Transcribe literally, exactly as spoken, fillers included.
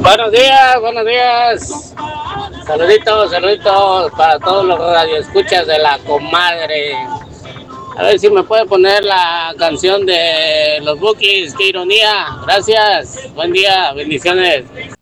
Buenos días, buenos días. Saluditos, saluditos para todos los radioescuchas de la comadre. A ver si me puede poner la canción de los Bukis, qué ironía. Gracias, buen día, bendiciones.